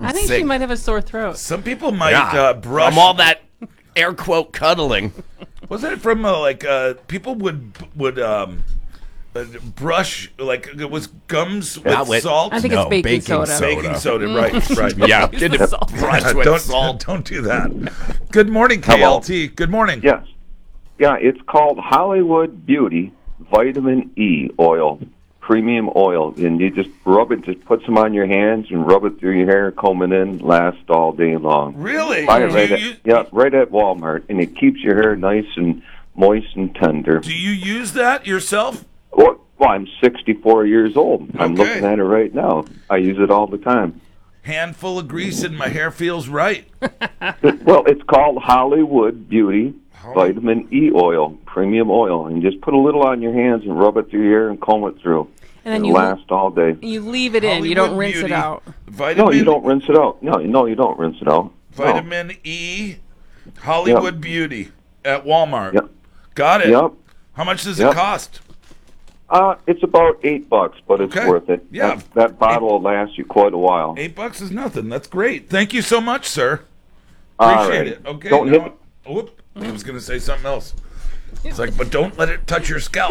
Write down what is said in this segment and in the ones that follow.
I think she might have a sore throat. Some people might brush. From all that air quote cuddling. Wasn't it from people would brush it was gums with salt? I think it's baking soda. Baking soda, right? Yeah, brush with salt. Don't do that. Good morning, KLT. Hello. Good morning. Yes. Yeah, it's called Hollywood Beauty Vitamin E Oil, premium oil, and you just rub it. Just put some on your hands and rub it through your hair, comb it in, lasts all day long. Really? Buy it right at Walmart, and it keeps your hair nice and moist and tender. Do you use that yourself? Well, I'm 64 years old. I'm looking at it right now. I use it all the time. Handful of grease and my hair feels right. Well, it's called Hollywood Beauty Vitamin E Oil, premium oil, and just put a little on your hands and rub it through your hair and comb it through. And then it'll last all day. You leave it in. You don't rinse it out. No, you don't rinse it out. No, you don't rinse it out. Vitamin E, Hollywood Beauty at Walmart. Yep. Got it. Yep. How much does it cost? It's about $8, but it's worth it. Yeah. That bottle will last you quite a while. $8 is nothing. That's great. Thank you so much, sir. All Appreciate right. it. Okay. Don't hit. Whoop. I was going to say something else. It's like, but don't let it touch your scalp.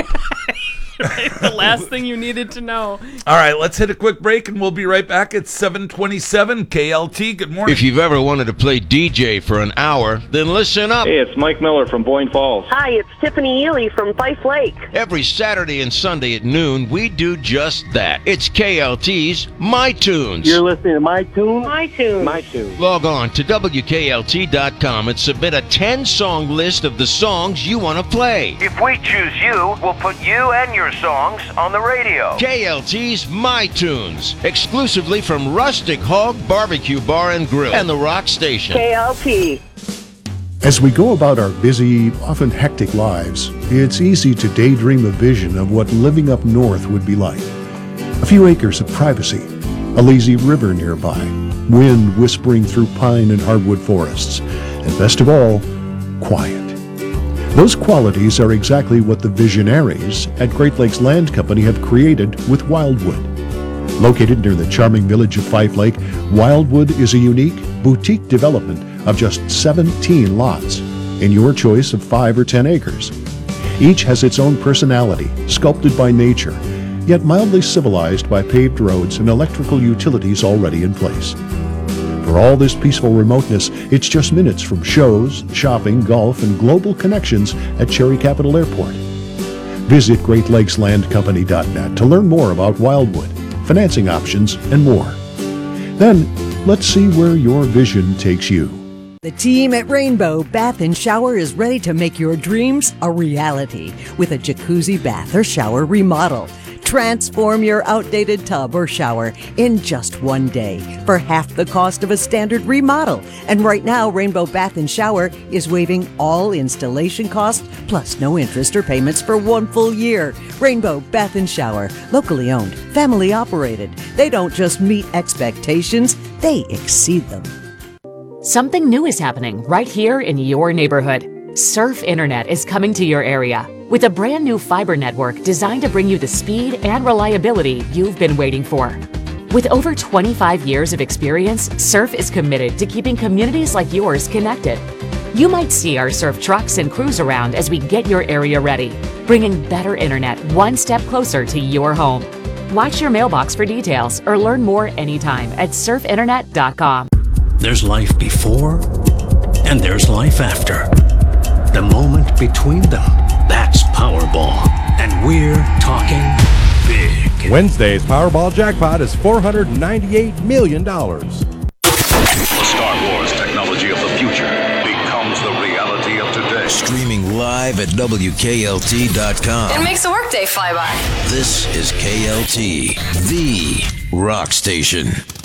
The last thing you needed to know. All right, let's hit a quick break, and we'll be right back at 7:27 KLT. Good morning. If you've ever wanted to play DJ for an hour, then listen up. Hey, it's Mike Miller from Boyne Falls. Hi, it's Tiffany Ely from Fife Lake. Every Saturday and Sunday at noon, we do just that. It's KLT's My Tunes. You're listening to My Tunes? My Tunes. My Tunes. Log on to WKLT.com and submit a 10-song list of the songs you want to play. If we choose you, we'll put you and your songs on the radio. KLT's My Tunes, exclusively from Rustic Hog Barbecue Bar and Grill and the Rock Station. KLT. As we go about our busy, often hectic lives, it's easy to daydream a vision of what living up north would be like. A few acres of privacy, a lazy river nearby, wind whispering through pine and hardwood forests, and best of all, quiet. Those qualities are exactly what the visionaries at Great Lakes Land Company have created with Wildwood. Located near the charming village of Fife Lake, Wildwood is a unique, boutique development of just 17 lots in your choice of 5 or 10 acres. Each has its own personality, sculpted by nature, yet mildly civilized by paved roads and electrical utilities already in place. For all this peaceful remoteness, it's just minutes from shows, shopping, golf, and global connections at Cherry Capital Airport. Visit GreatLakesLandCompany.net to learn more about Wildwood, financing options, and more. Then, let's see where your vision takes you. The team at Rainbow Bath & Shower is ready to make your dreams a reality with a jacuzzi bath or shower remodel. Transform your outdated tub or shower in just one day for half the cost of a standard remodel. And right now, Rainbow Bath & Shower is waiving all installation costs plus no interest or payments for 1 full year. Rainbow Bath & Shower, locally owned, family operated. They don't just meet expectations, they exceed them. Something new is happening right here in your neighborhood. Surf Internet is coming to your area with a brand new fiber network designed to bring you the speed and reliability you've been waiting for. With over 25 years of experience, Surf is committed to keeping communities like yours connected. You might see our Surf trucks and crews around as we get your area ready, bringing better internet one step closer to your home. Watch your mailbox for details or learn more anytime at surfinternet.com. There's life before and there's life after. The moment between them, that's Powerball. And we're talking big. Wednesday's Powerball jackpot is $498 million. The Star Wars technology of the future becomes the reality of today. Streaming live at WKLT.com. It makes a workday fly by. This is KLT, the Rock Station.